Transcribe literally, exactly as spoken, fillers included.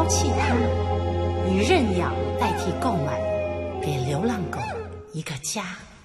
弃它，以认养代替购买，给流浪狗一个家。